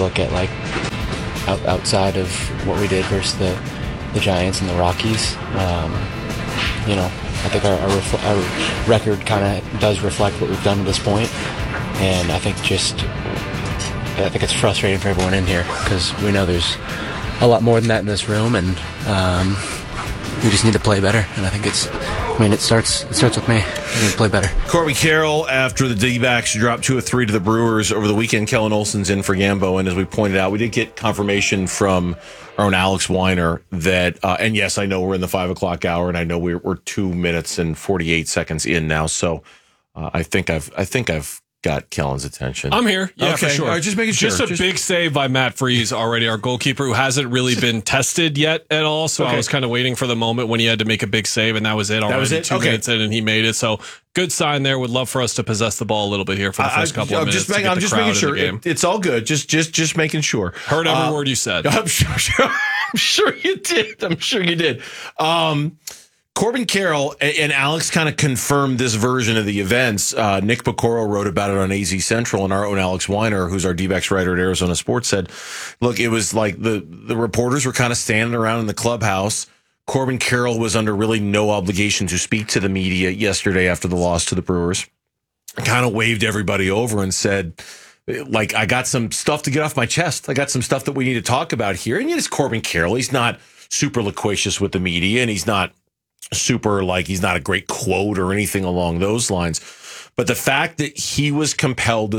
look at like outside of what we did versus the Giants and the Rockies, I think our record kind of does reflect what we've done to this point, and I think it's frustrating for everyone in here because we know there's a lot more than that in this room, and we just need to play better. And I think it starts with me. We need to play better. Corbin Carroll, after the D-backs dropped 2 of 3 to the Brewers over the weekend, Kellen Olson's in for Gambo, and as we pointed out, we did get confirmation from our own Alex Weiner that, and yes, I know we're in the 5 o'clock hour, and I know we're 2 minutes and 48 seconds in now, so I think I've got Kellen's attention. I'm here. Yeah, okay. for sure. All right, just making sure. Just a big save by Matt Freese already, our goalkeeper, who hasn't really been tested yet at all. So I was kind of waiting for the moment when he had to make a big save, and that was it already. That was it? 2 minutes in, and he made it. So good sign there. Would love for us to possess the ball a little bit here for the first couple of minutes. I'm just making sure. It's all good. Just making sure. Heard every word you said. I'm sure you did. I'm sure you did. Corbin Carroll and Alex kind of confirmed this version of the events. Nick Pecoro wrote about it on AZ Central, and our own Alex Weiner, who's our D-backs writer at Arizona Sports, said, look, it was like the reporters were kind of standing around in the clubhouse. Corbin Carroll was under really no obligation to speak to the media yesterday after the loss to the Brewers. Kind of waved everybody over and said, like, I got some stuff to get off my chest. I got some stuff that we need to talk about here. And yet it's Corbin Carroll. He's not super loquacious with the media, and he's not he's not a great quote or anything along those lines. But the fact that he was compelled to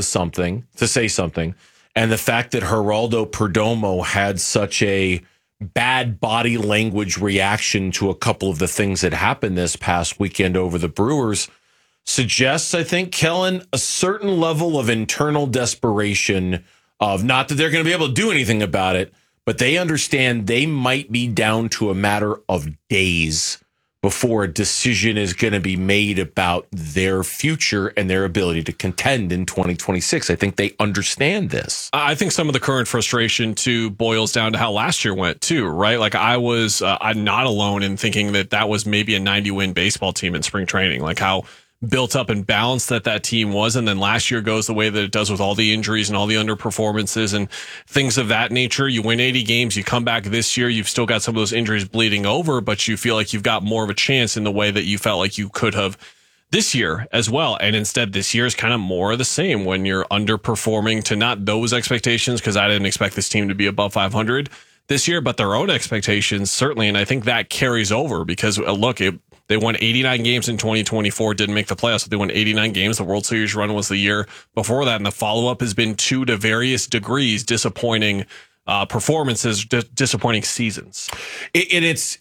say something, and the fact that Geraldo Perdomo had such a bad body language reaction to a couple of the things that happened this past weekend over the Brewers suggests, I think, Kellen, a certain level of internal desperation of not that they're going to be able to do anything about it, but they understand they might be down to a matter of days before a decision is going to be made about their future and their ability to contend in 2026. I think they understand this. I think some of the current frustration, too, boils down to how last year went, too, right? Like, I'm not alone in thinking that was maybe a 90-win baseball team in spring training, like how built up and balanced that team was, and then last year goes the way that it does with all the injuries and all the underperformances and things of that nature. You win 80 games, you come back this year, you've still got some of those injuries bleeding over, but you feel like you've got more of a chance in the way that you felt like you could have this year as well. And instead, this year is kind of more of the same when you're underperforming to not those expectations, because I didn't expect this team to be above 500 this year, but their own expectations certainly. And I think that carries over because, look, they won 89 games in 2024, didn't make the playoffs, but they won 89 games. The World Series run was the year before that, and the follow-up has been 2 to various degrees disappointing performances, disappointing seasons. It's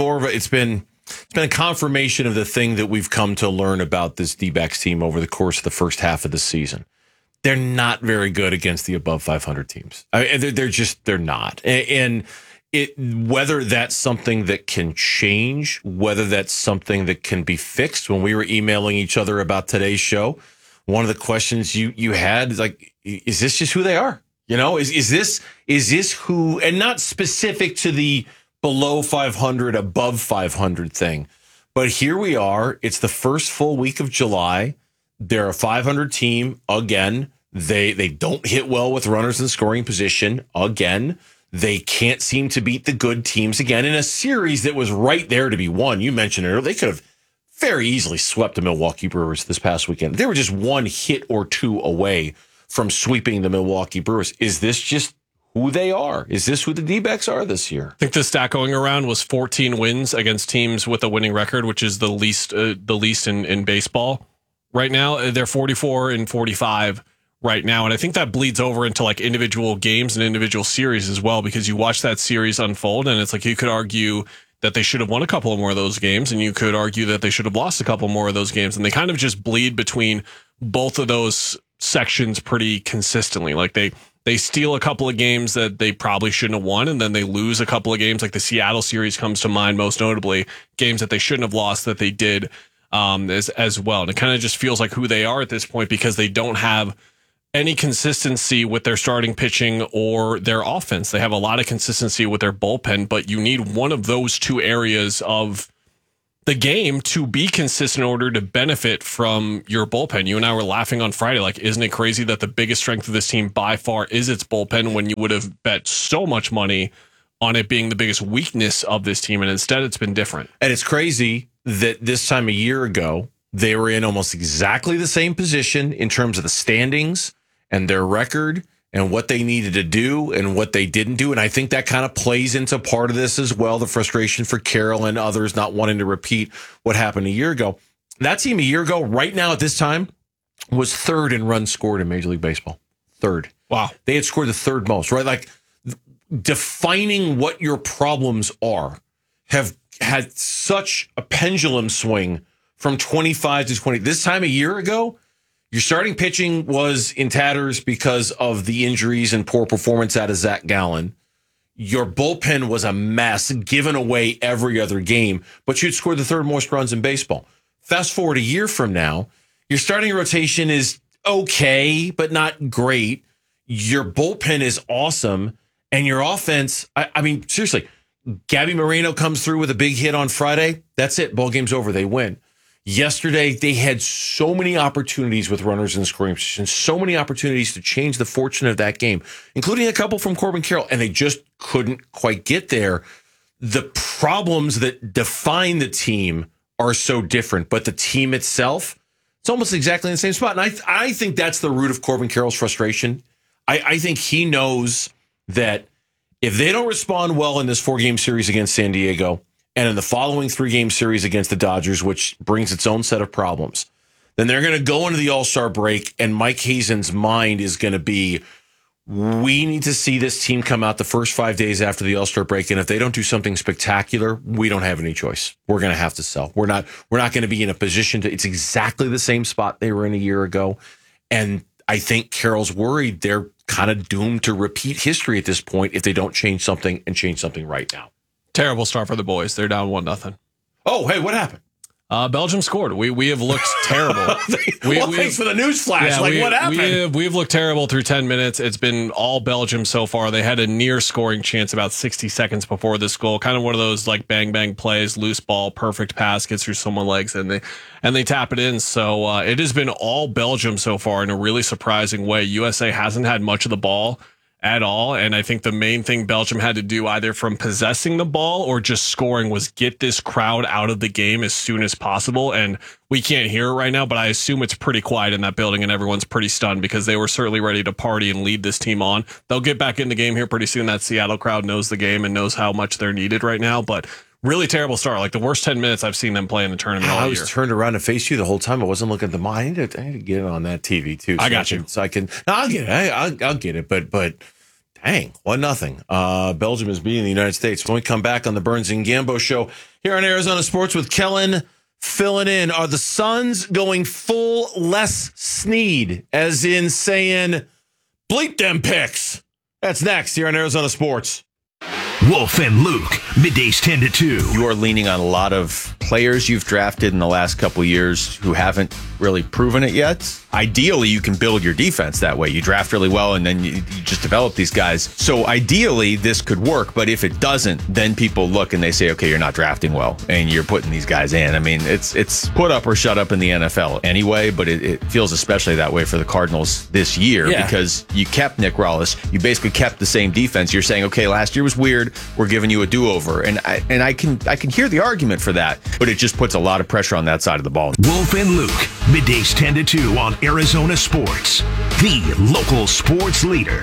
been a confirmation of the thing that we've come to learn about this D-backs team over the course of the first half of the season. They're not very good against the above 500 teams. I mean, they're not. And whether that's something that can change, whether that's something that can be fixed. When we were emailing each other about today's show, one of the questions you had is like, is this just who they are? You know, is this who, and not specific to the below 500, above 500 thing, but here we are. It's the first full week of July. They're a 500 team again. They don't hit well with runners in scoring position again. They can't seem to beat the good teams again in a series that was right there to be won. You mentioned it. They could have very easily swept the Milwaukee Brewers this past weekend. They were just one hit or two away from sweeping the Milwaukee Brewers. Is this just who they are? Is this who the D-backs are this year? I think the stat going around was 14 wins against teams with a winning record, which is the least in baseball right now. They're 44 and 45 right now. And I think that bleeds over into like individual games and individual series as well, because you watch that series unfold and it's like you could argue that they should have won a couple more of those games, and you could argue that they should have lost a couple more of those games. And they kind of just bleed between both of those sections pretty consistently. Like they steal a couple of games that they probably shouldn't have won, and then they lose a couple of games. Like the Seattle series comes to mind most notably, games that they shouldn't have lost that they did as well. And it kind of just feels like who they are at this point, because they don't have any consistency with their starting pitching or their offense. They have a lot of consistency with their bullpen, but you need one of those two areas of the game to be consistent in order to benefit from your bullpen. You and I were laughing on Friday, like, isn't it crazy that the biggest strength of this team by far is its bullpen when you would have bet so much money on it being the biggest weakness of this team, and instead it's been different. And it's crazy that this time a year ago, they were in almost exactly the same position in terms of the standings and their record and what they needed to do and what they didn't do. And I think that kind of plays into part of this as well, the frustration for Carroll and others not wanting to repeat what happened a year ago. That team a year ago, right now at this time, was third in runs scored in Major League Baseball. Third. Wow. They had scored the third most, right? Like, defining what your problems are have had such a pendulum swing from 25 to 20. This time a year ago, your starting pitching was in tatters because of the injuries and poor performance out of Zach Gallen. Your bullpen was a mess, given away every other game, but you'd scored the third most runs in baseball. Fast forward a year from now, your starting rotation is okay, but not great. Your bullpen is awesome, and your offense, I mean, seriously, Gabby Moreno comes through with a big hit on Friday. That's it. Ball game's over. They win. Yesterday, they had so many opportunities with runners in scoring position, so many opportunities to change the fortune of that game, including a couple from Corbin Carroll, and they just couldn't quite get there. The problems that define the team are so different, but the team itself, it's almost exactly in the same spot. And I think that's the root of Corbin Carroll's frustration. I think he knows that if they don't respond well in this 4-game series against San Diego, and in the following 3-game series against the Dodgers, which brings its own set of problems, then they're going to go into the All-Star break, and Mike Hazen's mind is going to be, we need to see this team come out the first 5 days after the All-Star break, and if they don't do something spectacular, we don't have any choice. We're going to have to sell. We're not going to be in a position to. It's exactly the same spot they were in a year ago, and I think Carroll's worried they're kind of doomed to repeat history at this point if they don't change something and change something right now. Terrible start for the boys. They're down 1-0. Oh, hey, what happened? Belgium scored. We have looked terrible. Thanks for the news flash. Yeah, what happened? We've looked terrible through 10 minutes. It's been all Belgium so far. They had a near scoring chance about 60 seconds before this goal. Kind of one of those like bang bang plays, loose ball, perfect pass, gets through someone's legs, and they tap it in. So it has been all Belgium so far in a really surprising way. USA hasn't had much of the ball at all, and I think the main thing Belgium had to do, either from possessing the ball or just scoring, was get this crowd out of the game as soon as possible. And we can't hear it right now, but I assume it's pretty quiet in that building and everyone's pretty stunned because they were certainly ready to party and lead this team on. They'll get back in the game here pretty soon. That Seattle crowd knows the game and knows how much they're needed right now, but really terrible start. Like the worst 10 minutes I've seen them play in the tournament all year. I was turned around to face you the whole time. I wasn't looking at the mine. I had to get it on that TV too. I got you. So I can. No, I'll get it. I'll get it. But dang, 1-0. Belgium is beating the United States. When we come back on the Burns and Gambo show here on Arizona Sports with Kellen filling in. Are the Suns going full Les Snead, as in saying, bleep them picks? That's next here on Arizona Sports. Wolf and Luke, middays 10 to 2. You are leaning on a lot of players you've drafted in the last couple of years who haven't really proven it yet. Ideally, you can build your defense that way. You draft really well, and then you just develop these guys. So ideally, this could work. But if it doesn't, then people look and they say, okay, you're not drafting well, and you're putting these guys in. I mean, it's put up or shut up in the NFL anyway, but it feels especially that way for the Cardinals this year because you kept Nick Rallis. You basically kept the same defense. You're saying, okay, last year was weird. We're giving you a do-over. And I can hear the argument for that, but it just puts a lot of pressure on that side of the ball. Wolf and Luke, middays 10 to 2 on Arizona Sports, the local sports leader.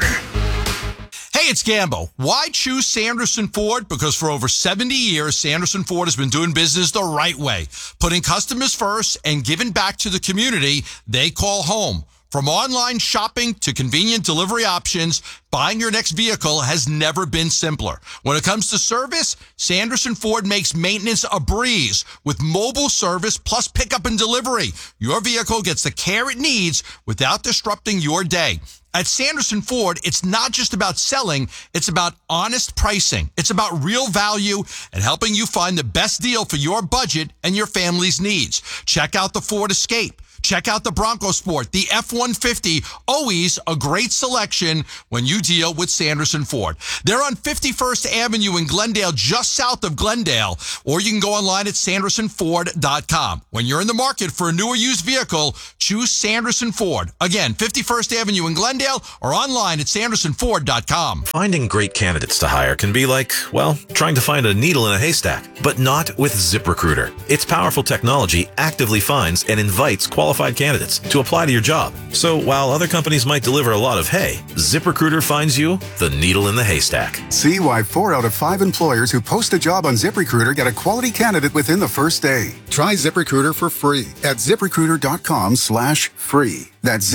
Hey, it's Gambo. Why choose Sanderson Ford? Because for over 70 years, Sanderson Ford has been doing business the right way, putting customers first and giving back to the community they call home. From online shopping to convenient delivery options, buying your next vehicle has never been simpler. When it comes to service, Sanderson Ford makes maintenance a breeze with mobile service plus pickup and delivery. Your vehicle gets the care it needs without disrupting your day. At Sanderson Ford, it's not just about selling, it's about honest pricing. It's about real value and helping you find the best deal for your budget and your family's needs. Check out the Ford Escape. Check out the Bronco Sport, the F-150, always a great selection when you deal with Sanderson Ford. They're on 51st Avenue in Glendale, just south of Glendale, or you can go online at sandersonford.com. When you're in the market for a new or used vehicle, choose Sanderson Ford. Again, 51st Avenue in Glendale or online at sandersonford.com. Finding great candidates to hire can be like, well, trying to find a needle in a haystack, but not with ZipRecruiter. Its powerful technology actively finds and invites qualified candidates to apply to your job. So while other companies might deliver a lot of hay, ZipRecruiter finds you the needle in the haystack. See why 4 out of 5 employers who post a job on ZipRecruiter get a quality candidate within the first day. Try ZipRecruiter for free at ZipRecruiter.com/free. That's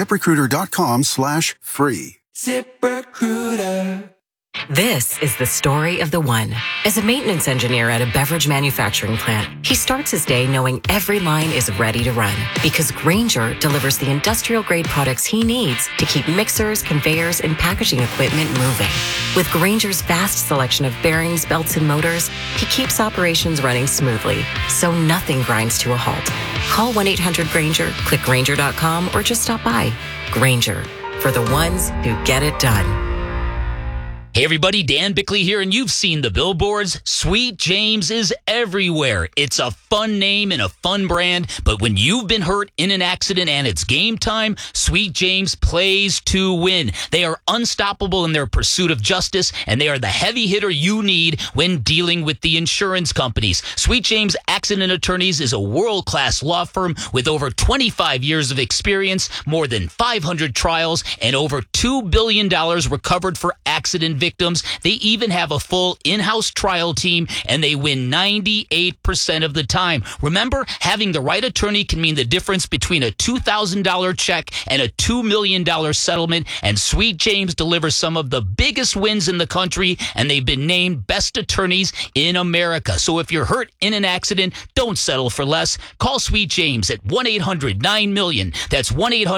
ZipRecruiter.com/free. ZipRecruiter. This is the story of the one. As a maintenance engineer at a beverage manufacturing plant, he starts his day knowing every line is ready to run because Grainger delivers the industrial-grade products he needs to keep mixers, conveyors, and packaging equipment moving. With Grainger's vast selection of bearings, belts, and motors, he keeps operations running smoothly, so nothing grinds to a halt. Call 1-800-GRAINGER, click Grainger.com, or just stop by. Grainger, for the ones who get it done. Hey everybody, Dan Bickley here, and you've seen the billboards. Sweet James is everywhere. It's a fun name and a fun brand, but when you've been hurt in an accident and it's game time, Sweet James plays to win. They are unstoppable in their pursuit of justice, and they are the heavy hitter you need when dealing with the insurance companies. Sweet James Accident Attorneys is a world-class law firm with over 25 years of experience, more than 500 trials, and over $2 billion recovered for accident victims. They even have a full in-house trial team, and they win 98% of the time. Remember, having the right attorney can mean the difference between a $2,000 check and a $2 million settlement, and Sweet James delivers some of the biggest wins in the country, and they've been named best attorneys in America. So if you're hurt in an accident, don't settle for less. Call Sweet James at 1-800-9-MILLION. That's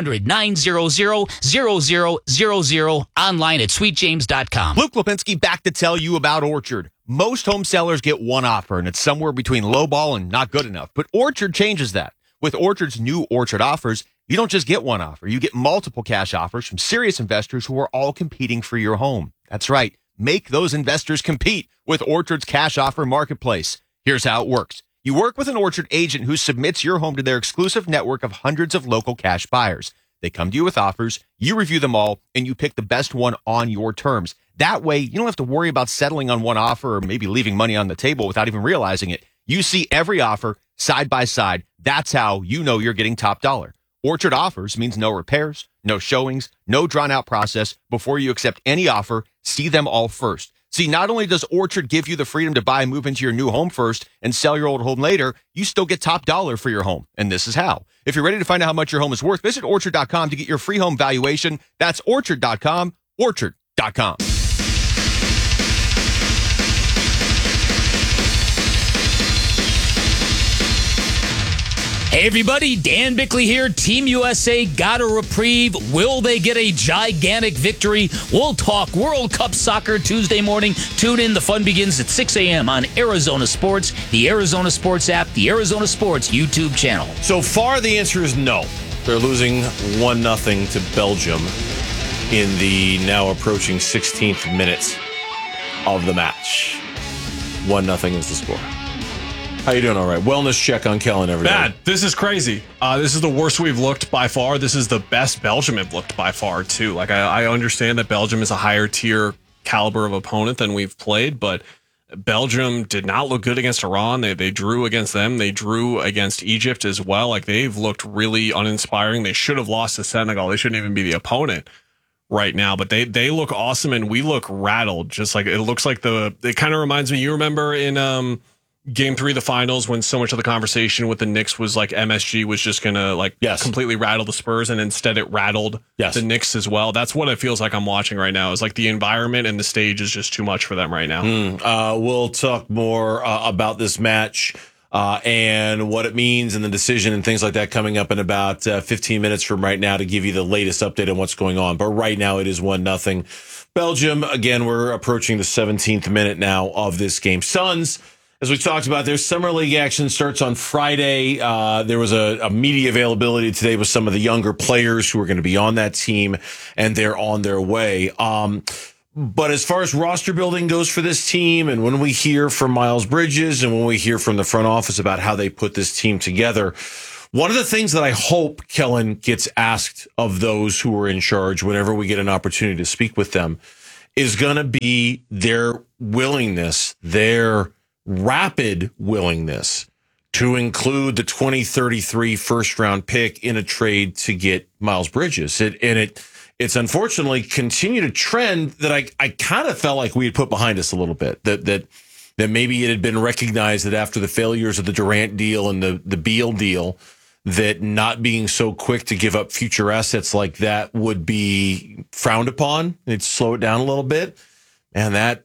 1-800-900-0000, online at sweetjames.com. Luke Lipinski back to tell you about Orchard. Most home sellers get one offer, and it's somewhere between lowball and not good enough. But Orchard changes that. With Orchard's new Orchard offers, you don't just get one offer. You get multiple cash offers from serious investors who are all competing for your home. That's right. Make those investors compete with Orchard's cash offer marketplace. Here's how it works. You work with an Orchard agent who submits your home to their exclusive network of hundreds of local cash buyers. They come to you with offers, you review them all, and you pick the best one on your terms. That way, you don't have to worry about settling on one offer or maybe leaving money on the table without even realizing it. You see every offer side by side. That's how you know you're getting top dollar. Orchard offers means no repairs, no showings, no drawn-out process. Before you accept any offer, see them all first. See, not only does Orchard give you the freedom to buy and move into your new home first and sell your old home later, you still get top dollar for your home. And this is how. If you're ready to find out how much your home is worth, visit Orchard.com to get your free home valuation. That's Orchard.com, Orchard.com. Hey everybody, Dan Bickley here. Team USA got a reprieve. Will they get a gigantic victory? We'll talk World Cup soccer Tuesday morning. Tune in. The fun begins at 6 a.m. on Arizona Sports, the Arizona Sports app, the Arizona Sports YouTube channel. So far, the answer is no. They're losing 1-0 to Belgium in the now approaching 16th minute of the match. 1-0 is the score. How you doing? All right. Wellness check on Kellen every day. Bad. This is crazy. This is the worst we've looked by far. This is the best Belgium have looked by far, too. Like, I understand that Belgium is a higher tier caliber of opponent than we've played, but Belgium did not look good against Iran. They drew against them. They drew against Egypt as well. Like, they've looked really uninspiring. They should have lost to Senegal. They shouldn't even be the opponent right now, but they look awesome, and we look rattled. Just like it looks like it kind of reminds me, you remember in Game 3 of the finals when so much of the conversation with the Knicks was like MSG was just gonna completely rattle the Spurs, and instead it rattled the Knicks as well. That's what it feels like I'm watching right now. Is like the environment and the stage is just too much for them right now. We'll talk more about this match and what it means and the decision and things like that coming up in about 15 minutes from right now to give you the latest update on what's going on. But right now it is 1-0 Belgium. Again, we're approaching the 17th minute now of this game. Suns as we talked about, there's summer league action starts on Friday. There was a media availability today with some of the younger players who are going to be on that team, and they're on their way. But as far as roster building goes for this team, and when we hear from Miles Bridges and when we hear from the front office about how they put this team together, one of the things that I hope Kellen gets asked of those who are in charge whenever we get an opportunity to speak with them is going to be their willingness, their rapid willingness to include the 2033 first-round pick in a trade to get Miles Bridges. It's unfortunately continued a trend that I kind of felt like we had put behind us a little bit, that maybe it had been recognized that after the failures of the Durant deal and the Beal deal, that not being so quick to give up future assets like that would be frowned upon. It'd slow it down a little bit. And that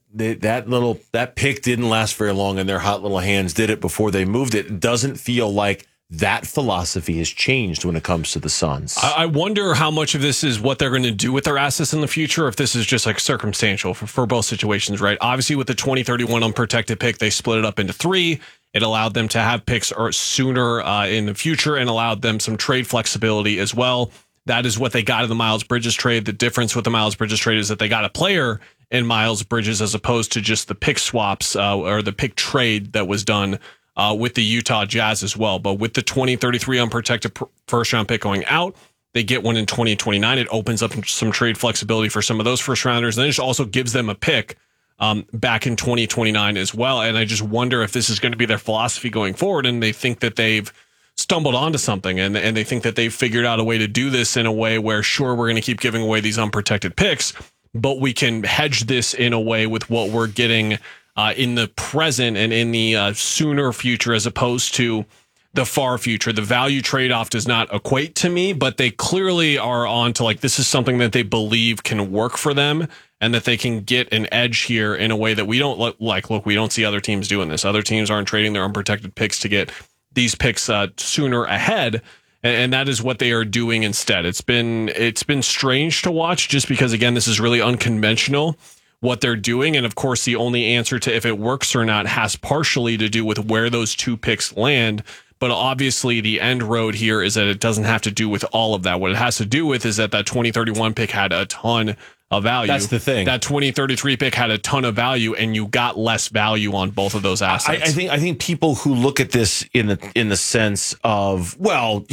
pick didn't last very long in their hot little hands, did it, before they moved it. It doesn't feel like that philosophy has changed when it comes to the Suns. I wonder how much of this is what they're going to do with their assets in the future, if this is just like circumstantial for both situations, right? Obviously, with the 2031 unprotected pick, they split it up into 3. It allowed them to have picks sooner in the future and allowed them some trade flexibility as well. That is what they got in the Miles Bridges trade. The difference with the Miles Bridges trade is that they got a player in Miles Bridges as opposed to just the pick swaps or the pick trade that was done with the Utah Jazz as well. But with the 2033 unprotected first round pick going out, they get one in 2029. It opens up some trade flexibility for some of those first rounders. And then it also gives them a pick back in 2029 as well. And I just wonder if this is going to be their philosophy going forward. And they think that they've stumbled onto something and they think that they've figured out a way to do this in a way where, sure, we're going to keep giving away these unprotected picks, but we can hedge this in a way with what we're getting in the present and in the sooner future, as opposed to the far future. The value trade-off does not equate to me, but they clearly are on to, like, this is something that they believe can work for them and that they can get an edge here in a way that we don't like. Look, we don't see other teams doing this. Other teams aren't trading their unprotected picks to get these picks sooner ahead. And that is what they are doing instead. It's been strange to watch just because, again, this is really unconventional what they're doing. And of course, the only answer to if it works or not has partially to do with where those 2 picks land. But obviously, the end road here is that it doesn't have to do with all of that. What it has to do with is that 2031 pick had a ton of value. That's the thing. That 2033 pick had a ton of value, and you got less value on both of those assets. I think people who look at this in the sense of, well,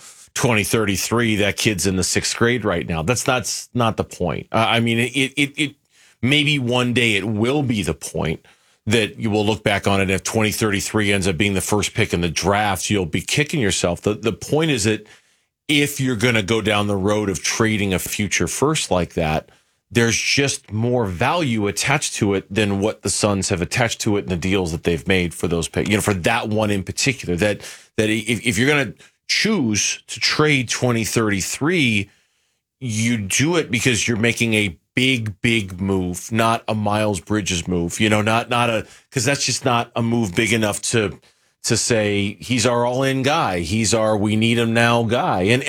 2033, that kid's in the 6th grade right now. That's not the point. I mean, it maybe one day it will be the point that you will look back on it. If 2033 ends up being the first pick in the draft, you'll be kicking yourself. The point is that if you're going to go down the road of trading a future first like that, there's just more value attached to it than what the Suns have attached to it in the deals that they've made for those picks. For that one in particular, that if you're going to choose to trade 2033, you do it because you're making a big move, not a Miles Bridges move, because that's just not a move big enough to say he's our all-in guy. He's our we need him now guy. And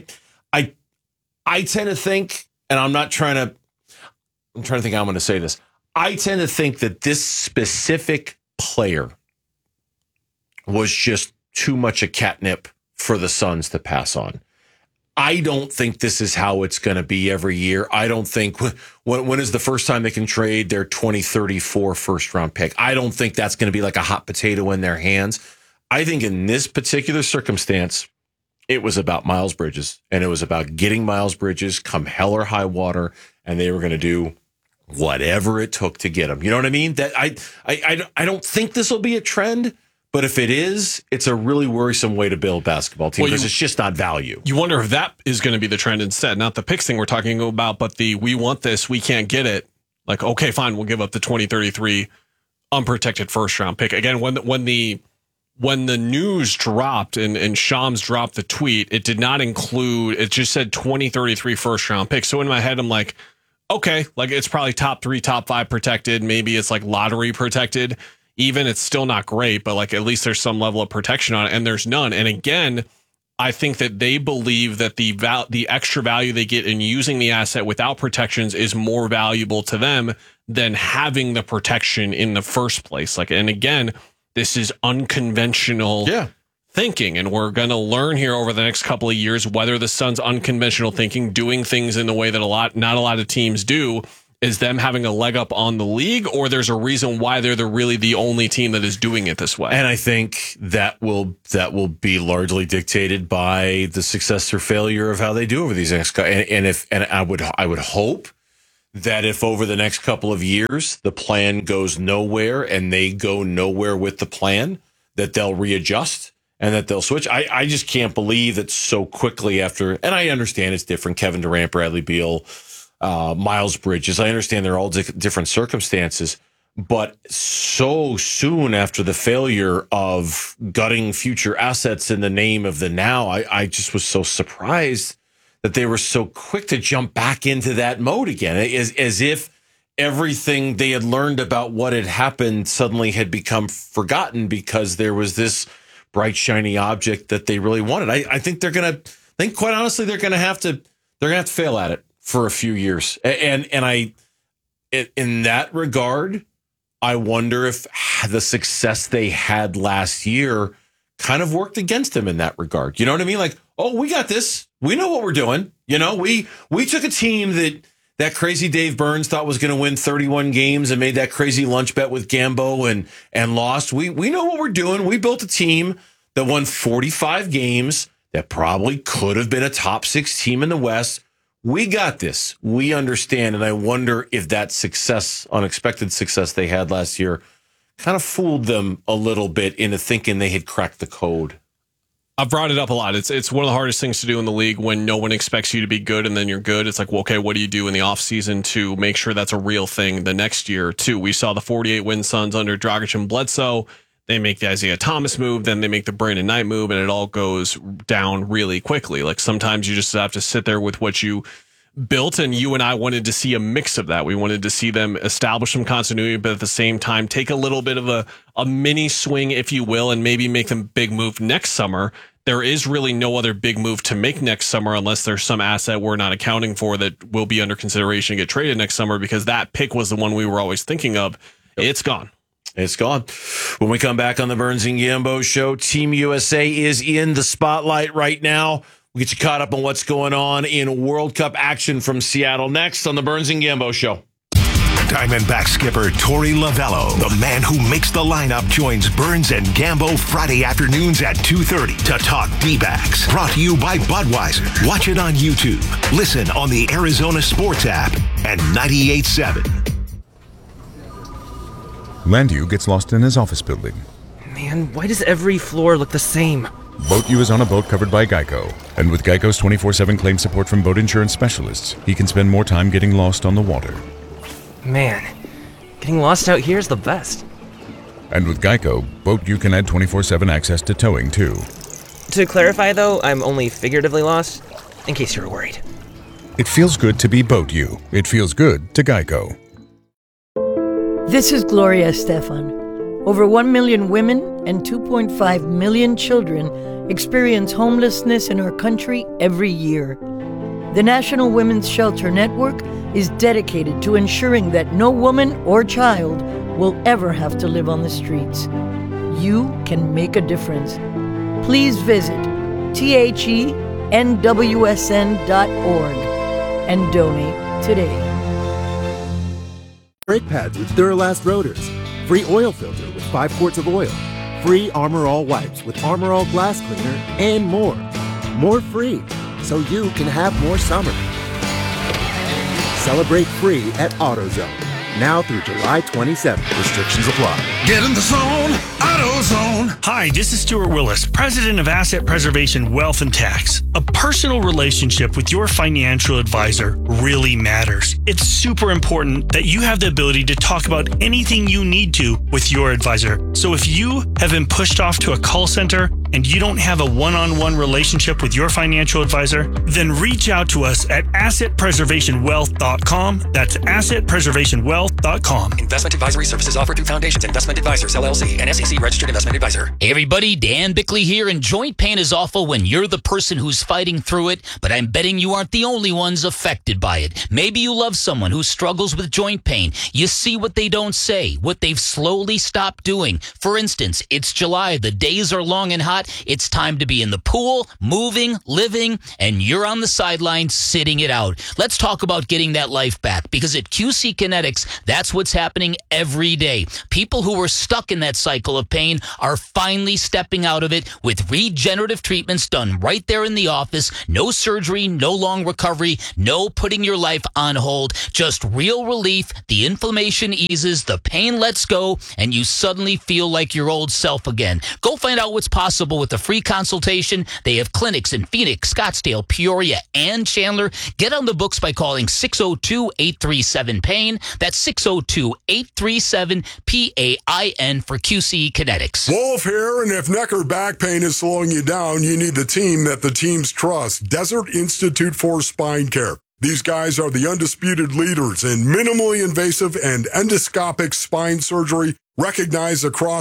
I tend to think, and I'm trying to think how I'm going to say this. I tend to think that this specific player was just too much a catnip for the Suns to pass on. I don't think this is how it's going to be every year. I don't think when is the first time they can trade their 2034 first round pick. I don't think that's going to be like a hot potato in their hands. I think in this particular circumstance, it was about Miles Bridges, and it was about getting Miles Bridges come hell or high water, and they were going to do whatever it took to get him. You know what I mean? That I don't think this will be a trend. But if it is, it's a really worrisome way to build a basketball team because it's just not value. You wonder if that is going to be the trend instead, not the picks thing we're talking about, but we want this, we can't get it. Like, okay, fine, we'll give up the 2033 unprotected first round pick. Again, when the news dropped and Shams dropped the tweet, it did not include, it just said 2033 first round pick. So in my head, I'm like, okay, like it's probably top 3, top 5 protected. Maybe it's like lottery protected. Even it's still not great, but like at least there's some level of protection on it, and there's none. And again, I think that they believe that the extra value they get in using the asset without protections is more valuable to them than having the protection in the first place. Like, and again, this is unconventional thinking. And we're going to learn here over the next couple of years whether the Suns' unconventional thinking, doing things in the way that not a lot of teams do, is them having a leg up on the league, or there's a reason why they're really the only team that is doing it this way. And I think that will be largely dictated by the success or failure of how they do over these next. And I would hope that if over the next couple of years the plan goes nowhere and they go nowhere with the plan, that they'll readjust and that they'll switch. I just can't believe that so quickly after. And I understand it's different. Kevin Durant, Bradley Beal, Miles Bridges. I understand they're all different circumstances, but so soon after the failure of gutting future assets in the name of the now, I just was so surprised that they were so quick to jump back into that mode again, as if everything they had learned about what had happened suddenly had become forgotten because there was this bright, shiny object that they really wanted. I think quite honestly, they're going to have to fail at it for a few years. And in that regard, I wonder if the success they had last year kind of worked against them in that regard. You know what I mean? Like, oh, we got this. We know what we're doing. You know, we took a team that crazy Dave Burns thought was going to win 31 games and made that crazy lunch bet with Gambo and lost. We know what we're doing. We built a team that won 45 games that probably could have been a top 6 team in the West. We got this. We understand. And I wonder if that unexpected success they had last year kind of fooled them a little bit into thinking they had cracked the code. I've brought it up a lot. It's one of the hardest things to do in the league when no one expects you to be good and then you're good. It's like, well, okay, what do you do in the offseason to make sure that's a real thing the next year too? We saw the 48-win Suns under Dragic and Bledsoe. They make the Isaiah Thomas move, then they make the Brandon Knight move, and it all goes down really quickly. Like sometimes you just have to sit there with what you built, and you and I wanted to see a mix of that. We wanted to see them establish some continuity, but at the same time take a little bit of a mini swing, if you will, and maybe make them big move next summer. There is really no other big move to make next summer unless there's some asset we're not accounting for that will be under consideration to get traded next summer, because that pick was the one we were always thinking of. It's gone. It's gone. When we come back on the Burns and Gambo show, Team USA is in the spotlight right now. We'll get you caught up on what's going on in World Cup action from Seattle next on the Burns and Gambo show. Diamondback skipper Torey Lovello, the man who makes the lineup, joins Burns and Gambo Friday afternoons at 2:30 to talk D-backs. Brought to you by Budweiser. Watch it on YouTube. Listen on the Arizona Sports app and 98.7. Landu gets lost in his office building. Man, why does every floor look the same? BoatU is on a boat covered by Geico. And with Geico's 24/7 claim support from boat insurance specialists, he can spend more time getting lost on the water. Man, getting lost out here is the best. And with Geico, BoatU can add 24/7 access to towing, too. To clarify, though, I'm only figuratively lost, in case you were worried. It feels good to be BoatU. It feels good to Geico. This is Gloria Estefan. Over 1 million women and 2.5 million children experience homelessness in our country every year. The National Women's Shelter Network is dedicated to ensuring that no woman or child will ever have to live on the streets. You can make a difference. Please visit thenwsn.org and donate today. Brake pads with Duralast rotors. Free oil filter with 5 quarts of oil. Free Armor All wipes with Armor All glass cleaner, and more. More free, so you can have more summer. Celebrate free at AutoZone. Now through July 27th. Restrictions apply. Get in the zone, AutoZone. Hi, this is Stuart Willis, President of Asset Preservation Wealth and Tax. A personal relationship with your financial advisor really matters. It's super important that you have the ability to talk about anything you need to with your advisor. So if you have been pushed off to a call center, and you don't have a one-on-one relationship with your financial advisor, then reach out to us at assetpreservationwealth.com. That's assetpreservationwealth.com. Investment advisory services offered through Foundations Investment Advisors, LLC, an SEC registered investment advisor. Hey everybody, Dan Bickley here, and joint pain is awful when you're the person who's fighting through it, but I'm betting you aren't the only ones affected by it. Maybe you love someone who struggles with joint pain. You see what they don't say, what they've slowly stopped doing. For instance, it's July, the days are long and hot, it's time to be in the pool, moving, living, and you're on the sidelines sitting it out. Let's talk about getting that life back, because at QC Kinetics, that's what's happening every day. People who were stuck in that cycle of pain are finally stepping out of it with regenerative treatments done right there in the office. No surgery, no long recovery, no putting your life on hold, just real relief. The inflammation eases, the pain lets go, and you suddenly feel like your old self again. Go find out what's possible with a free consultation. They have clinics in Phoenix, Scottsdale, Peoria, and Chandler. Get on the books by calling 602-837-PAIN. That's 602-837-PAIN for QC Kinetics. Wolf here, and if neck or back pain is slowing you down, you need the team that the teams trust. Desert Institute for Spine Care. These guys are the undisputed leaders in minimally invasive and endoscopic spine surgery, recognized across